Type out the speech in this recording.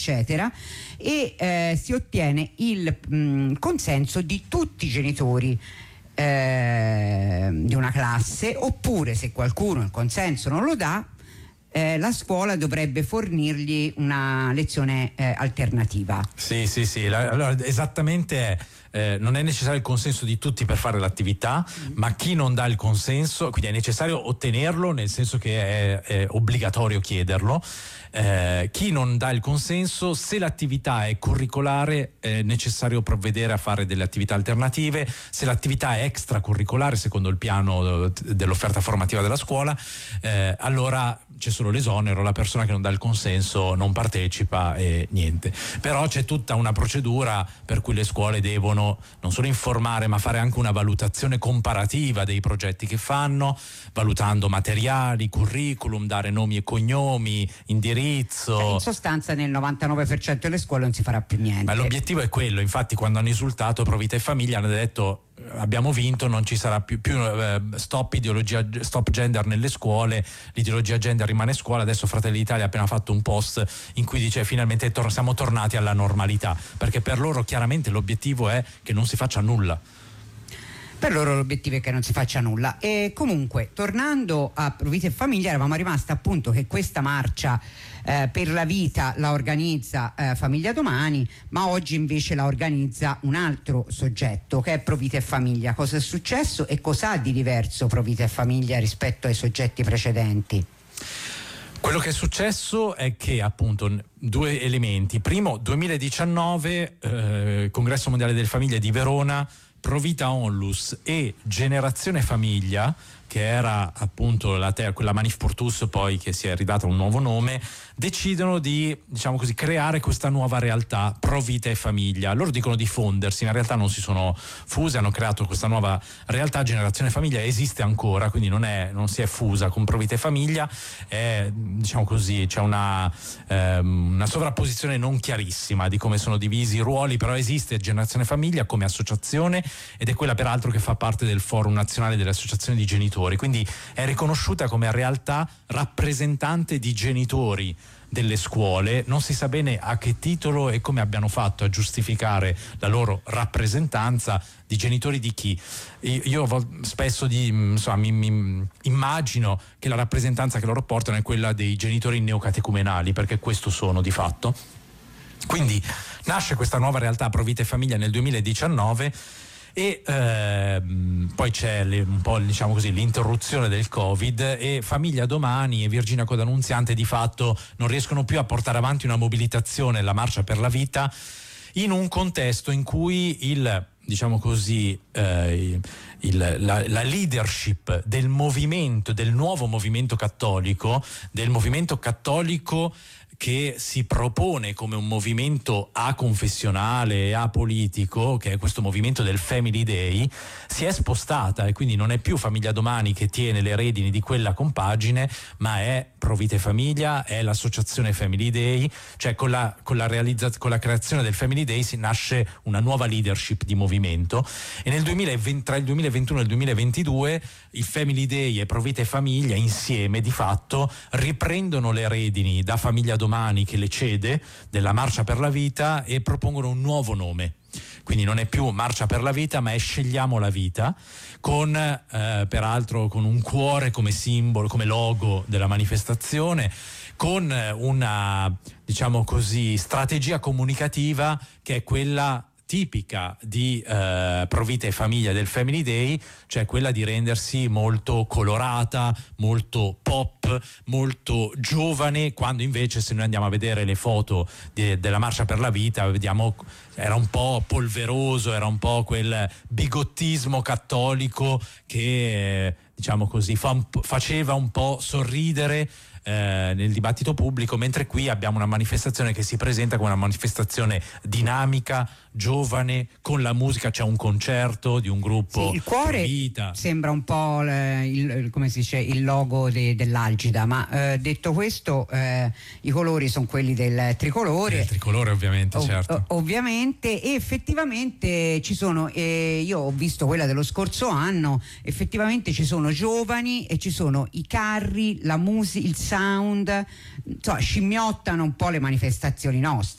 eccetera, e si ottiene il consenso di tutti i genitori di una classe, oppure se qualcuno il consenso non lo dà, la scuola dovrebbe fornirgli una lezione alternativa. Sì, allora esattamente non è necessario il consenso di tutti per fare l'attività, ma chi non dà il consenso, quindi è necessario ottenerlo, nel senso che è obbligatorio chiederlo. Chi non dà il consenso, se l'attività è curricolare è necessario provvedere a fare delle attività alternative. Se l'attività è extracurricolare secondo il piano dell'offerta formativa della scuola, allora c'è solo l'esonero, la persona che non dà il consenso non partecipa e niente. Però c'è tutta una procedura per cui le scuole devono non solo informare, ma fare anche una valutazione comparativa dei progetti che fanno, valutando materiali, curriculum, dare nomi e cognomi, indirizzo. In sostanza nel 99% delle scuole non si farà più niente. Ma l'obiettivo è quello, infatti quando hanno esultato Pro Vita e Famiglia hanno detto: abbiamo vinto, non ci sarà più stop ideologia, stop gender nelle scuole, l'ideologia gender rimane a scuola. Adesso Fratelli d'Italia ha appena fatto un post in cui dice: finalmente siamo tornati alla normalità, perché per loro chiaramente l'obiettivo è che non si faccia nulla. Per loro l'obiettivo è che non si faccia nulla. E comunque, tornando a Pro Vita e Famiglia, eravamo rimasti appunto che questa marcia per la vita la organizza Famiglia Domani, ma oggi invece la organizza un altro soggetto che è Pro Vita e Famiglia. Cosa è successo e cosa ha di diverso Pro Vita e Famiglia rispetto ai soggetti precedenti? Quello che è successo è che appunto due elementi. Primo, 2019, Congresso Mondiale delle Famiglie di Verona, Pro Vita Onlus e Generazione Famiglia, che era appunto quella Manif pour tous, poi che si è ridata un nuovo nome, decidono di, diciamo così, creare questa nuova realtà, Pro Vita e Famiglia. Loro dicono di fondersi, ma in realtà non si sono fuse, hanno creato questa nuova realtà. Generazione Famiglia esiste ancora, quindi non si è fusa con Pro Vita e Famiglia. Diciamo così, c'è una sovrapposizione non chiarissima di come sono divisi i ruoli, però esiste Generazione Famiglia come associazione ed è quella peraltro che fa parte del Forum Nazionale delle Associazioni di Genitori, quindi è riconosciuta come realtà rappresentante di genitori delle scuole. Non si sa bene a che titolo e come abbiano fatto a giustificare la loro rappresentanza. Di genitori di chi? Io spesso mi immagino che la rappresentanza che loro portano è quella dei genitori neocatecumenali, perché questo sono di fatto. Quindi nasce questa nuova realtà Pro Vita e Famiglia nel 2019 e poi c'è un po', diciamo così, l'interruzione del Covid, e Famiglia Domani e Virginia Codanunziante di fatto non riescono più a portare avanti una mobilitazione, la Marcia per la Vita, in un contesto in cui diciamo così, la leadership del movimento, del nuovo movimento cattolico, che si propone come un movimento aconfessionale e apolitico, che è questo movimento del Family Day, si è spostata e quindi non è più Famiglia Domani che tiene le redini di quella compagine, ma è Pro Vita e Famiglia, è l'associazione Family Day. Cioè con la creazione del Family Day si nasce una nuova leadership di movimento, e tra il 2021 e il 2022 il Family Day e Pro Vita e Famiglia insieme di fatto riprendono le redini da Famiglia Domani, che le cede, della Marcia per la Vita, e propongono un nuovo nome. Quindi non è più Marcia per la Vita, ma è Scegliamo la Vita, con peraltro con un cuore come simbolo, come logo della manifestazione, con una, diciamo così, strategia comunicativa che è quella tipica di Pro Vita e Famiglia del Family Day, cioè quella di rendersi molto colorata, molto pop, molto giovane, quando invece, se noi andiamo a vedere le foto della Marcia per la Vita, vediamo era un po' polveroso, era un po' quel bigottismo cattolico che diciamo così faceva un po' sorridere nel dibattito pubblico, mentre qui abbiamo una manifestazione che si presenta come una manifestazione dinamica, giovane, con la musica. C'è un concerto di un gruppo. Sì, il cuore Vita sembra un po' come si dice, il logo dell'Algida, ma detto questo, i colori sono quelli del tricolore. Il tricolore, ovviamente, certo. Ovviamente, e effettivamente ci sono, io ho visto quella dello scorso anno, effettivamente ci sono giovani e ci sono i carri, la musica, il sound, insomma, scimmiottano un po' le manifestazioni nostre.